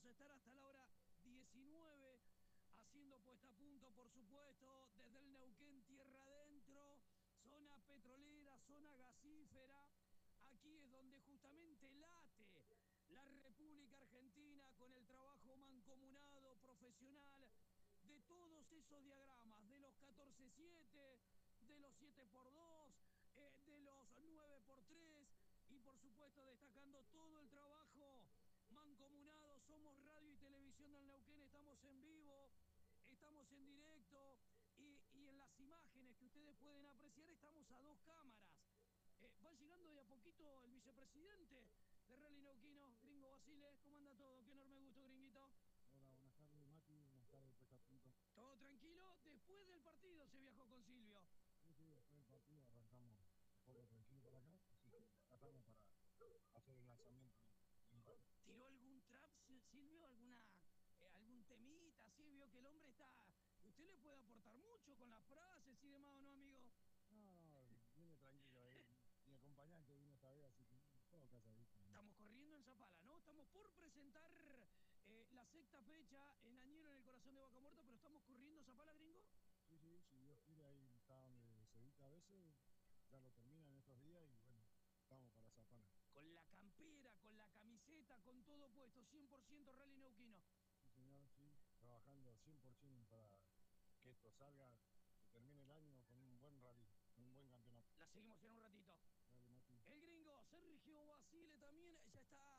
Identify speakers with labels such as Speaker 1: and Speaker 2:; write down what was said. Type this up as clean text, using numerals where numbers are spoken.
Speaker 1: Vamos a estar hasta la hora 19 haciendo puesta a punto, por supuesto, desde el Neuquén, tierra adentro, zona petrolera, zona gasífera. Aquí es donde justamente late la República Argentina con el trabajo mancomunado, profesional, de todos esos diagramas, de los 14-7, de los 7x2, de los 9x3 y por supuesto destacando todo el trabajo mancomunado. Somos Radio y Televisión del Neuquén, estamos en vivo, estamos en directo y en las imágenes que ustedes pueden apreciar estamos a 2 cámaras. Va llegando de a poquito el vicepresidente de Rally Neuquino, Gringo Basile. ¿Cómo anda todo? Qué enorme gusto, Gringuito.
Speaker 2: Hola, buenas tardes, Mati. Buenas tardes, puesta a punto.
Speaker 1: ¿Todo tranquilo? Después del partido se viajó con Silvio.
Speaker 2: Sí, después del partido arrancamos un poco tranquilo para acá, así que acá estamos para hacer el lanzamiento.
Speaker 1: ¿Tiró algún trap, Silvio? ¿Algún temita? Así vio que el hombre está... Usted le puede aportar mucho con las frases y demás, ¿o no, amigo?
Speaker 2: No, viene tranquilo. Mi acompañante vino esta vez, así que todo casadito.
Speaker 1: Estamos corriendo en Zapala, ¿no? Estamos por presentar la sexta fecha en Añero, en el corazón de Vaca Muerta, pero estamos corriendo Zapala, Gringo.
Speaker 2: Sí, si Dios quiere, ahí está donde se evita a veces, ya lo termina en estos días y bueno, estamos para Zapala.
Speaker 1: Con la campera, con la camiseta, con todo puesto, 100% Rally Neuquino.
Speaker 2: Sí, señor, sí, trabajando 100% para que esto salga, que termine el año con un buen rally, con un buen campeonato.
Speaker 1: La seguimos en un ratito.
Speaker 2: Dale, Mati.
Speaker 1: El Gringo, Sergio Basile también, ya está